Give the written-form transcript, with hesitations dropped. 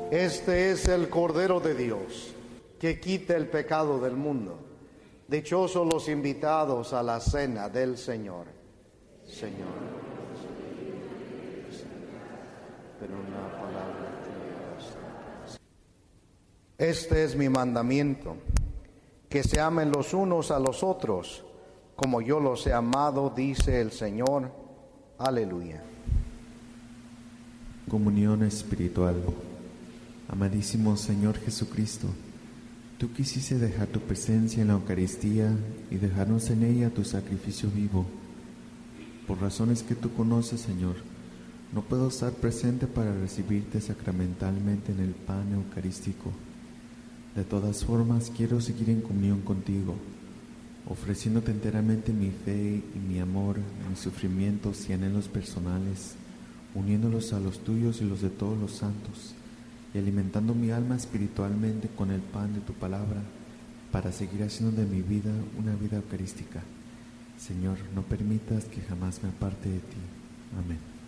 Este es el Cordero de Dios, que quita el pecado del mundo. Dichosos los invitados a la cena del Señor. Señor, pero una palabra tuya. Este es mi mandamiento, que se amen los unos a los otros, como yo los he amado, dice el Señor. Aleluya. Comunión espiritual. Amadísimo Señor Jesucristo, tú quisiste dejar tu presencia en la Eucaristía y dejarnos en ella tu sacrificio vivo. Por razones que tú conoces, Señor, no puedo estar presente para recibirte sacramentalmente en el pan eucarístico. De todas formas, quiero seguir en comunión contigo, ofreciéndote enteramente mi fe y mi amor, mis sufrimientos y anhelos personales, uniéndolos a los tuyos y los de todos los santos, y alimentando mi alma espiritualmente con el pan de tu palabra, para seguir haciendo de mi vida una vida eucarística. Señor, no permitas que jamás me aparte de ti. Amén.